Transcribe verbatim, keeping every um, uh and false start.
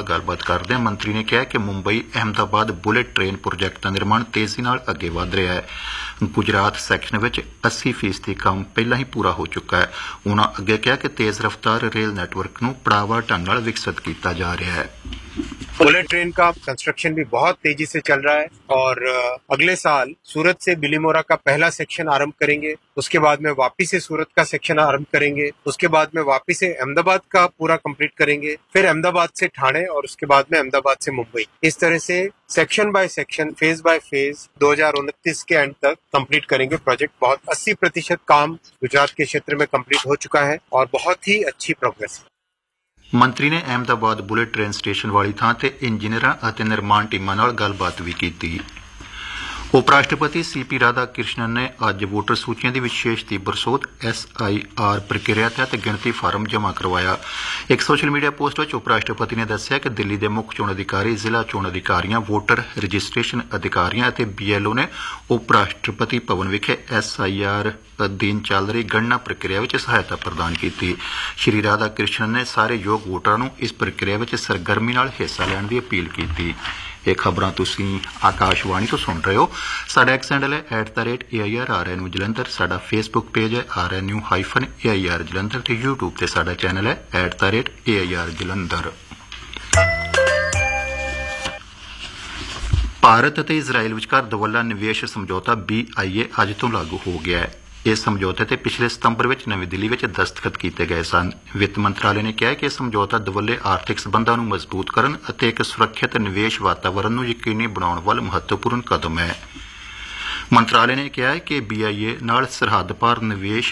ਗੱਲਬਾਤ ਕਰਦਿਆਂ ਮੰਤਰੀ ਨੇ ਕਿਹਾ ਕਿ Mumbai Ahmedabad bullet train project ਦਾ ਨਿਰਮਾਣ ਤੇਜ਼ੀ ਨਾਲ ਅੱਗੇ ਵਧ ਰਿਹਾ ਹੈ। ਗੁਜਰਾਤ ਸੈਕਸ਼ਨ ਵਿੱਚ अस्सी ਫੀਸਦੀ ਕੰਮ ਪਹਿਲਾਂ ਹੀ ਪੂਰਾ ਹੋ ਚੁੱਕਾ ਹੈ। ਉਨ੍ਹਾਂ ਅੱਗੇ ਕਿਹਾ ਕਿ ਤੇਜ਼ ਰਫ਼ਤਾਰ ਰੇਲ ਨੈਟਵਰਕ ਨੂੰ ਪੜਾਵਾ ਢੰਗ ਨਾਲ ਵਿਕਸਿਤ ਕੀਤਾ ਜਾ ਰਿਹਾ है। बुलेट ट्रेन का कंस्ट्रक्शन भी बहुत तेजी से चल रहा है और अगले साल सूरत से बिलीमोरा का पहला सेक्शन आरंभ करेंगे। उसके बाद में वापस से सूरत का सेक्शन आरंभ करेंगे। उसके बाद में वापस से अहमदाबाद का पूरा कंप्लीट करेंगे, फिर अहमदाबाद से ठाणे और उसके बाद में अहमदाबाद से मुंबई। इस तरह से section by section, phase by phase दो हजार उनतीस के एंड तक कंप्लीट करेंगे प्रोजेक्ट। बहुत अस्सी प्रतिशत काम गुजरात के क्षेत्र में कंप्लीट हो चुका है और बहुत ही अच्छी प्रोग्रेस है। ਮੰਤਰੀ ਨੇ ਅਹਿਮਦਾਬਾਦ ਬੁਲੇਟ ਟ੍ਰੇਨ ਸਟੇਸ਼ਨ ਵਾਲੀ ਥਾਂ ਤੇ ਇੰਜੀਨੀਅਰਾਂ ਅਤੇ ਨਿਰਮਾਣ ਟੀਮਾਂ ਨਾਲ ਗੱਲਬਾਤ ਵੀ ਕੀਤੀ। ਉਪ ਰਾਸ਼ਟਰਪਤੀ ਸੀ ਪੀ ਰਾਧਾ ਕ੍ਰਿਸ਼ਨਨ ਨੇ ਅੱਜ ਵੋਟਰ ਸੂਚੀਆਂ ਦੀ ਵਿਸ਼ੇਸ਼ ਤੀਬਰ ਸੋਧ ਐਸ ਆਈ ਆਰ ਪ੍ਰਕਿਰਿਆ ਤਹਿਤ ਗਿਣਤੀ ਫਾਰਮ ਜਮ੍ਹਾਂ ਕਰਵਾਇਆ। ਇੱਕ ਸੋਸ਼ਲ ਮੀਡੀਆ ਪੋਸਟ ਵਿੱਚ ਉਪ ਰਾਸ਼ਟਰਪਤੀ ਨੇ ਦੱਸਿਆ ਕਿ ਦਿੱਲੀ ਦੇ ਮੁੱਖ ਚੋਣ ਅਧਿਕਾਰੀ, ਜ਼ਿਲ੍ਹਾ ਚੋਣ ਅਧਿਕਾਰੀਆਂ, ਵੋਟਰ ਰਜਿਸਟ੍ਰੇਸ਼ਨ ਅਧਿਕਾਰੀਆਂ ਅਤੇ ਬੀ ਐਲ ਓ ਨੇ ਉਪ ਰਾਸ਼ਟਰਪਤੀ ਭਵਨ ਵਿਖੇ ਐਸ ਆਈ ਆਰ ਅਧੀਨ ਚੱਲ ਰਹੀ ਗਣਨਾ ਪ੍ਰਕਿਰਿਆ ਵਿੱਚ ਸਹਾਇਤਾ ਪ੍ਰਦਾਨ ਕੀਤੀ। ਸ਼੍ਰੀ ਰਾਧਾ ਕ੍ਰਿਸ਼ਨਨ ਨੇ ਸਾਰੇ ਯੋਗ ਵੋਟਰਾਂ ਨੂੰ ਇਸ ਪ੍ਰਕਿਰਿਆ ਵਿੱਚ ਸਰਗਰਮੀ ਨਾਲ ਹਿੱਸਾ ਲੈਣ ਦੀ ਅਪੀਲ ਕੀਤੀ। ਇਹ ਖਬਰਾਂ ਤੁਸੀਂ ਆਕਾਸ਼ਵਾਣੀ ਤੋਂ ਸੁਣ ਰਹੇ ਹੋ। ਸਾਡਾ ਐਕਸ ਹੈਂਡਲ ਹੈ at the rate A I R R N U Jalandhar. ਸਾਡਾ ਫੇਸਬੁੱਕ ਪੇਜ ਹੈ R N U hyphen A I R Jalandhar ਤੇ ਯੂਟਿਊਬ ਤੇ ਸਾਡਾ ਚੈਨਲ ਹੈ at the rate A I R Jalandhar. Bharat ਅਤੇ ਇਜ਼ਰਾਈਲ ਵਿਚਕਾਰ ਦਵੱਲਾ ਨਿਵੇਸ਼ ਸਮਝੌਤਾ ਬੀ ਆਈ ਏ ਅੱਜ ਤੋਂ ਲਾਗੂ ਹੋ ਗਿਆ ਹੈ। ਇਸ ਸਮਝੌਤੇ ਤੇ ਪਿਛਲੇ ਸਤੰਬਰ ਵਿੱਚ ਨਵੀਂ ਦਿੱਲੀ ਵਿੱਚ ਦਸਤਖਤ ਕੀਤੇ ਗਏ ਸਨ। ਵਿੱਤ ਮੰਤਰਾਲੇ ਨੇ ਕਿਹਾ ਕਿ ਇਹ ਸਮਝੌਤਾ ਦਵੱਲੇ ਆਰਥਿਕ ਸਬੰਧਾਂ ਨੂੰ ਮਜ਼ਬੂਤ ਕਰਨ ਅਤੇ ਇੱਕ ਸੁਰੱਖਿਅਤ ਨਿਵੇਸ਼ ਵਾਤਾਵਰਨ ਨੂੰ ਯਕੀਨੀ ਬਣਾਉਣ ਵੱਲ ਮਹੱਤਵਪੂਰਨ ਕਦਮ ਹੈ। ਮੰਤਰਾਲੇ ਨੇ ਕਿਹਾ ਕਿ ਬੀ ਆਈ ਏ ਨਾਲ ਸਰਹੱਦ ਪਾਰ ਨਿਵੇਸ਼